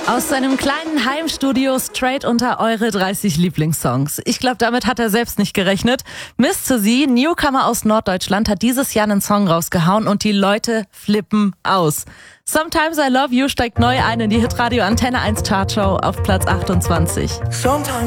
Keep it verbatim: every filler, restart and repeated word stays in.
Aus seinem kleinen Heimstudio straight unter eure dreißig Lieblingssongs. Ich glaube, damit hat er selbst nicht gerechnet. Miss Suzy, Newcomer aus Norddeutschland, hat dieses Jahr einen Song rausgehauen und die Leute flippen aus. Sometimes I Love You steigt neu ein in die Hitradio Antenne eins Chartshow auf Platz achtundzwanzig. Sometimes